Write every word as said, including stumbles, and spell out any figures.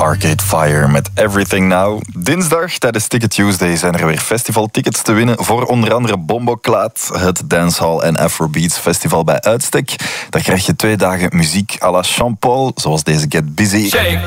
Arcade Fire met Everything Now. Dinsdag tijdens Ticket Tuesday zijn er weer festivaltickets te winnen voor onder andere Bomboklaat, het dancehall en Afrobeats festival bij uitstek. Daar krijg je twee dagen muziek à la Jean Paul, zoals deze Get Busy. Shake,